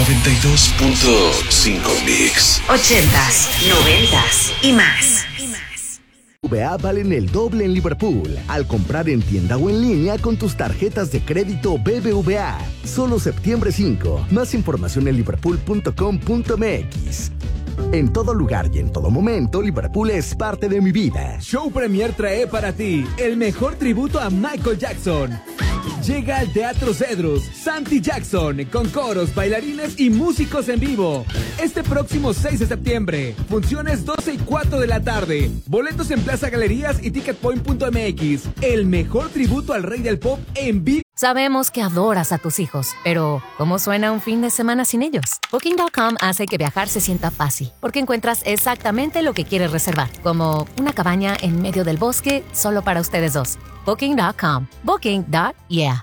92.5 Mix. 80s, 90s y más. BBVA valen el doble en Liverpool al comprar en tienda o en línea con tus tarjetas de crédito BBVA. Solo septiembre 5. Más información en liverpool.com.mx. En todo lugar y en todo momento, Liverpool es parte de mi vida. Show Premier trae para ti el mejor tributo a Michael Jackson. Llega al Teatro Cedrus Santi Jackson con coros, bailarines y músicos en vivo. Este próximo 6 de septiembre. Funciones 12 y 4 de la tarde. Boletos en Plaza Galerías y Ticketpoint.mx. El mejor tributo al rey del pop en vivo. Sabemos que adoras a tus hijos, pero ¿cómo suena un fin de semana sin ellos? Booking.com hace que viajar se sienta fácil, porque encuentras exactamente lo que quieres reservar, como una cabaña en medio del bosque solo para ustedes dos. Booking.com. Booking.yeah.